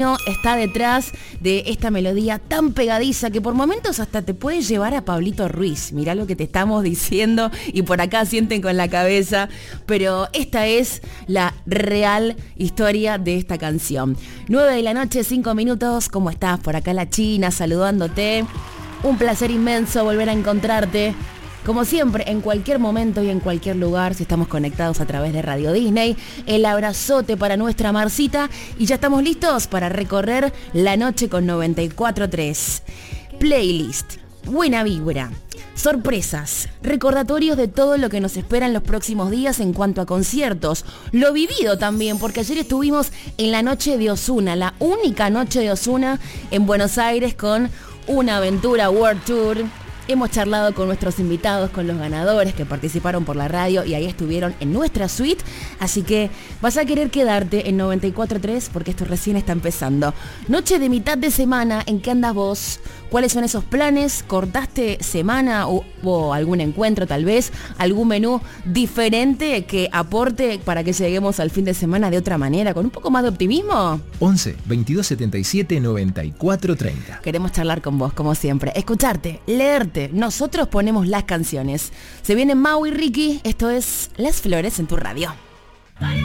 está detrás de esta melodía tan pegadiza que por momentos hasta te puede llevar a Pablito Ruiz. Mirá lo que te estamos diciendo y por acá sienten con la cabeza, pero esta es la real historia de esta canción. 9 de la noche, 5 minutos. ¿Cómo estás? Por acá la China saludándote. Un placer inmenso volver a encontrarte. Como siempre, en cualquier momento y en cualquier lugar, si estamos conectados a través de Radio Disney, el abrazote para nuestra Marcita y ya estamos listos para recorrer la noche con 94.3. Playlist, buena vibra, sorpresas, recordatorios de todo lo que nos espera en los próximos días en cuanto a conciertos, lo vivido también, porque ayer estuvimos en la noche de Ozuna, la única noche de Ozuna en Buenos Aires con una aventura World Tour. Hemos charlado con nuestros invitados, con los ganadores que participaron por la radio y ahí estuvieron en nuestra suite. Así que vas a querer quedarte en 94.3 porque esto recién está empezando. Noche de mitad de semana, ¿en qué andas vos? ¿Cuáles son esos planes? ¿Cortaste semana o algún encuentro tal vez? ¿Algún menú diferente que aporte para que lleguemos al fin de semana de otra manera, con un poco más de optimismo? 11 22 77 94 30. Queremos charlar con vos, como siempre. Escucharte, leerte. Nosotros ponemos las canciones. Se vienen Mau y Ricky. Esto es Las Flores en tu radio.